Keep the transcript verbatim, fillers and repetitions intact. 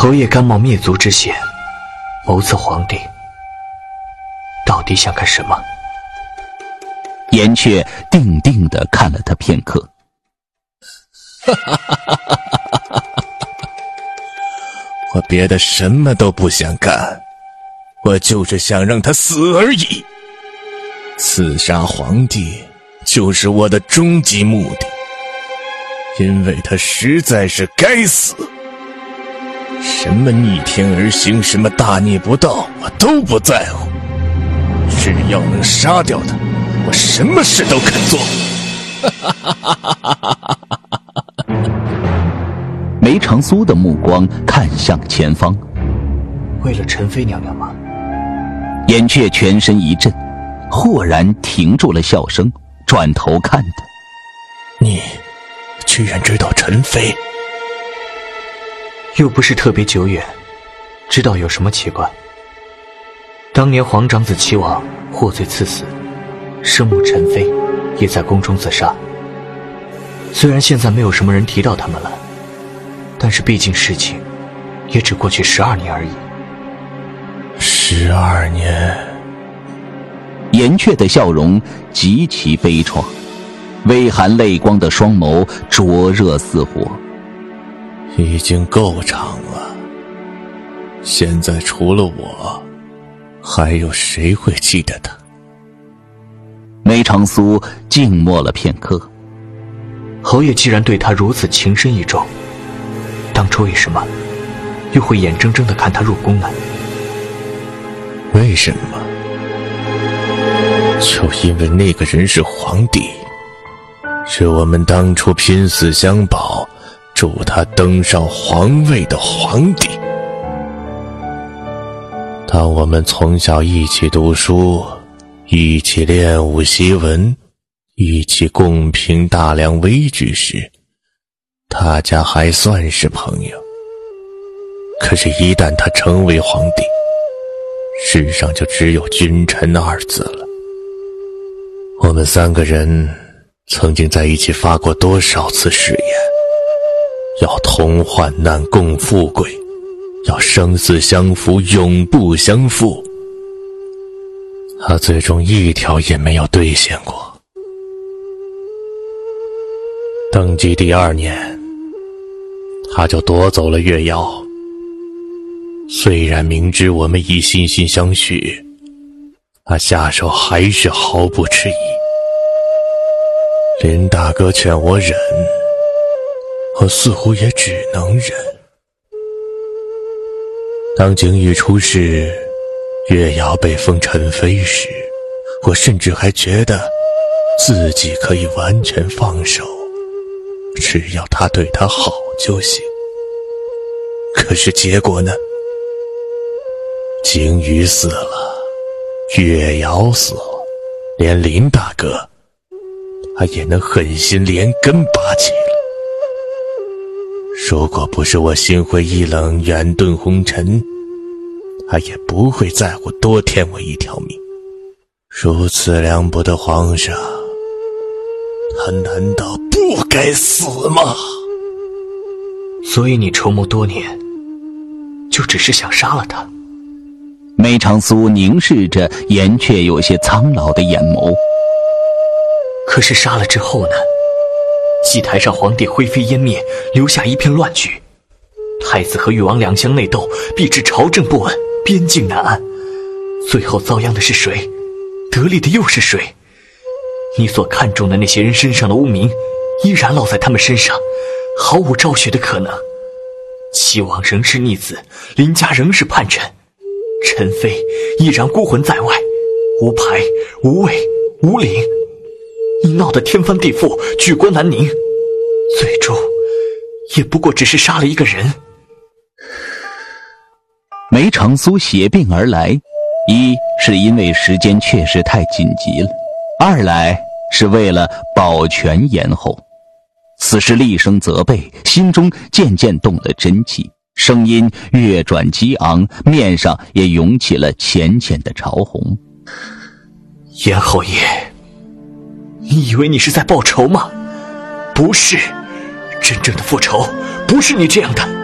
侯爷甘冒灭族之险，谋刺皇帝，到底想干什么？ 颜阙定定地看了他片刻。 我别的什么都不想干，我就是想让他死而已。刺杀皇帝就是我的终极目的，因为他实在是该死。什么逆天而行，什么大逆不道，我都不在乎。只要能杀掉他，我什么事都肯做。 梅长苏的目光看向前方。 为了陈妃娘娘吗？ 颜阙全身一震，豁然停住了笑声，转头看他。 你居然知道陈妃？ 又不是特别久远，知道有什么奇怪？当年皇长子齐王获罪赐死，生母陈妃也在宫中自杀。虽然现在没有什么人提到他们了，但是毕竟事情也只过去十二年而已。 十二年。 颜阙的笑容极其悲怆，微含泪光的双眸灼热似火。 已经够长了，现在除了我，还有谁会记得他？ 梅长苏静默了片刻。 侯爷既然对他如此情深意重，当初为什么又会眼睁睁地看他入宫呢？ 为什么？就因为那个人是皇帝，是我们当初拼死相保助他登上皇位的皇帝。当我们从小一起读书，一起练武习文，一起共评大梁危局时，大家还算是朋友。可是一旦他成为皇帝，世上就只有君臣二字了。我们三个人曾经在一起发过多少次誓言，要同患难共富贵，要生死相扶永不相负。他最终一条也没有兑现过。登基第二年，他就夺走了月瑶。虽然明知我们已心心相许，他下手还是毫不迟疑。林大哥劝我忍，我似乎也只能忍。当景宇出事，月瑶被封陈妃时，我甚至还觉得自己可以完全放手，只要他对她好就行。可是结果呢？景宇死了，月瑶死了，连林大哥他也能狠心连根拔起了。如果不是我心灰意冷，远遁红尘，他也不会在乎多添我一条命。如此凉薄的皇上，他难道不该死吗？ 所以你筹谋多年，就只是想杀了他？ 梅长苏凝视着颜阙有些苍老的眼眸。 可是杀了之后呢？祭台上皇帝灰飞烟灭，留下一片乱局。太子和誉王两相内斗，必致朝政不稳，边境难安。最后遭殃的是谁？得利的又是谁？你所看重的那些人身上的污名，依然落在他们身上，毫无昭雪的可能。齐王仍是逆子，林家仍是叛臣，陈妃依然孤魂在外，无牌无位无领。你闹得天翻地覆，举国难宁，最终也不过只是杀了一个人。 梅长苏携病而来，一是因为时间确实太紧急了，二来是为了保全颜后。此时厉声责备，心中渐渐动了真气，声音越转激昂，面上也涌起了浅浅的潮红。 颜后爷，你以为你是在报仇吗？不是，真正的复仇不是你这样的。